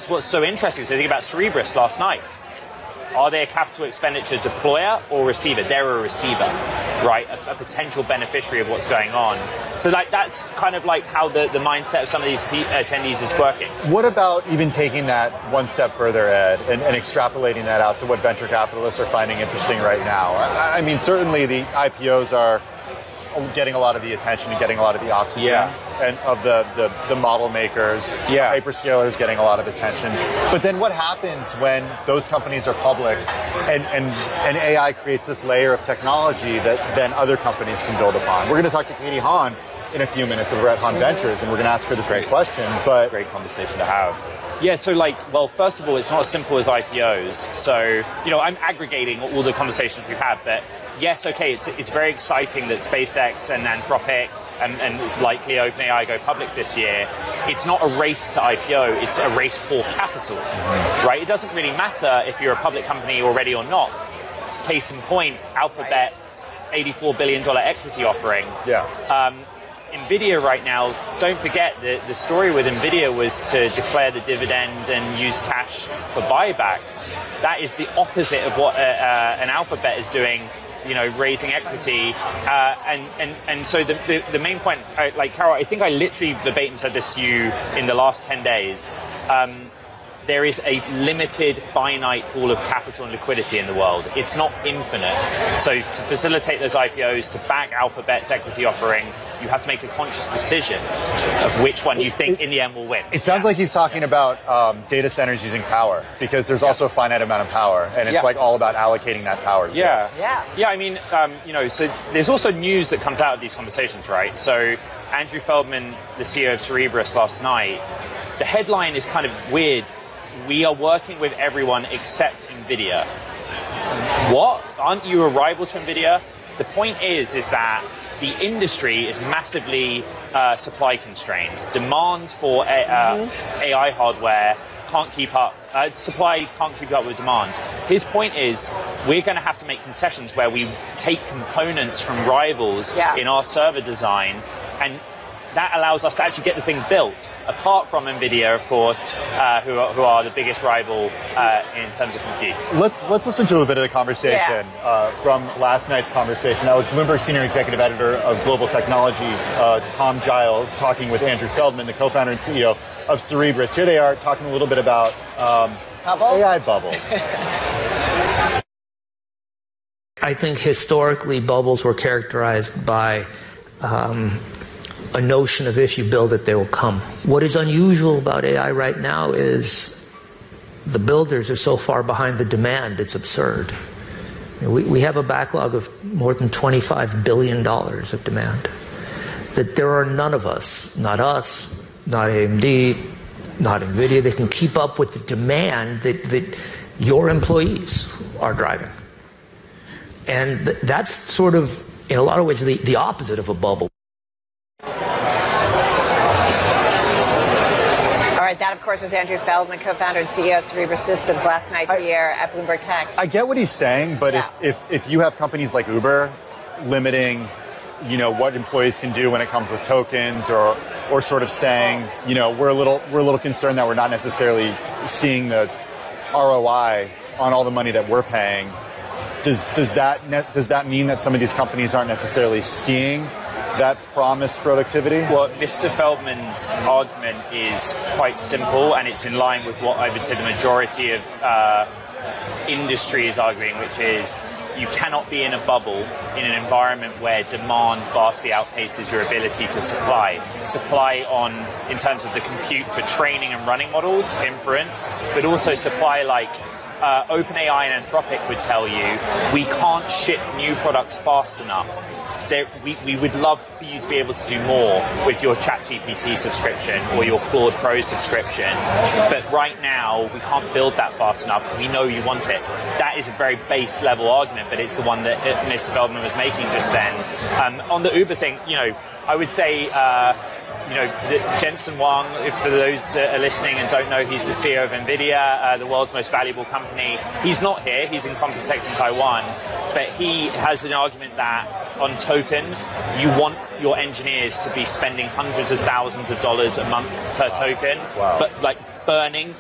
that's what's so interesting. So think about Cerebras last night. Are they a capital expenditure deployer or receiver? They're a receiver, right? A potential beneficiary of what's going on. So like that's kind of like how the mindset of some of these attendees is working. What about even taking that one step further, Ed, and extrapolating that out to what venture capitalists are finding interesting right now? I mean, certainly the IPOs are getting a lot of the attention and getting a lot of the oxygen, and of the model makers, hyperscalers getting a lot of attention. But then what happens when those companies are public and AI creates this layer of technology that then other companies can build upon? We're going to talk to Katie Haun in a few minutes over at Haun Ventures, and we're going to ask her the same question. But great conversation to have. Yeah, so well, first of all, it's not as simple as IPOs. So, I'm aggregating all the conversations we've had, but yes, okay, it's very exciting that SpaceX and Anthropic and likely OpenAI go public this year. It's not a race to IPO, it's a race for capital, right? It doesn't really matter if you're a public company already or not. Case in point, Alphabet, $84 billion equity offering. NVIDIA right now, don't forget that the story with NVIDIA was to declare the dividend and use cash for buybacks. That is the opposite of what an Alphabet is doing, raising equity. And so the main point, like Carol, I think I literally verbatim said this to you in the last 10 days. There is a limited, finite pool of capital and liquidity in the world. It's not infinite. So to facilitate those IPOs, to back Alphabet's equity offering, you have to make a conscious decision of which one you think in the end will win. It sounds like he's talking about data centers using power, because there's also a finite amount of power, and it's like all about allocating that power. I mean, so there's also news that comes out of these conversations, right? So Andrew Feldman, the CEO of Cerebras last night, the headline is kind of weird. We are working with everyone except NVIDIA. What? Aren't you a rival to NVIDIA? The point is that the industry is massively supply constrained. Demand for AI hardware can't keep up. Supply can't keep up with demand. His point is we're going to have to make concessions where we take components from rivals in our server design, and that allows us to actually get the thing built, apart from NVIDIA, of course, who are the biggest rival in terms of compute. Let's listen to a bit of the conversation from last night's conversation. That was Bloomberg Senior Executive Editor of Global Technology, Tom Giles, talking with Andrew Feldman, the co-founder and CEO of Cerebras. Here they are talking a little bit about AI bubbles. I think historically bubbles were characterized by a notion of if you build it, they will come. What is unusual about AI right now is the builders are so far behind the demand, it's absurd. We have a backlog of more than $25 billion of demand. That there are none of us, not AMD, not NVIDIA, that can keep up with the demand that your employees are driving. And that's sort of, in a lot of ways, the opposite of a bubble. That, of course, was Andrew Feldman, co-founder and CEO of Cerebras Systems, last night here at Bloomberg Tech. I get what he's saying, but if you have companies like Uber limiting, what employees can do when it comes with tokens, or sort of saying, we're a little concerned that we're not necessarily seeing the ROI on all the money that we're paying. Does that mean that some of these companies aren't necessarily seeing that promised productivity? Well, Mr. Feldman's argument is quite simple, and it's in line with what I would say the majority of industry is arguing, which is you cannot be in a bubble in an environment where demand vastly outpaces your ability to supply. Supply in terms of the compute for training and running models, inference, but also supply like OpenAI and Anthropic would tell you, we can't ship new products fast enough. We would love for you to be able to do more with your ChatGPT subscription or your Claude Pro subscription. But right now, we can't build that fast enough. We know you want it. That is a very base level argument, but it's the one that Mr. Feldman was making just then. On the Uber thing, I would say, Jensen Huang, for those that are listening and don't know, he's the CEO of NVIDIA, the world's most valuable company. He's not here. He's in Computex in Taiwan. But he has an argument that on tokens, you want your engineers to be spending hundreds of thousands of dollars a month per token, but like burning